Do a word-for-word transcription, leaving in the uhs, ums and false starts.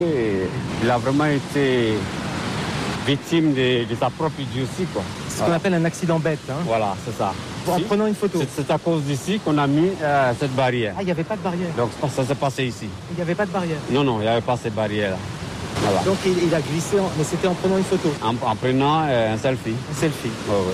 Et il a vraiment été victime de, de sa propre idiotie, quoi. Ce Voilà. qu'on appelle un accident bête. Hein. Voilà, c'est ça. En Si, prenant une photo. c'est, c'est à cause d'ici qu'on a mis euh, cette barrière. Ah, il n'y avait pas de barrière. Donc ça s'est passé ici. Il n'y avait pas de barrière. Non, non, il n'y avait pas cette barrière-là. Voilà. Donc il, il a glissé, en... mais c'était en prenant une photo. En, en prenant euh, un selfie. Un selfie. Ouais, ouais.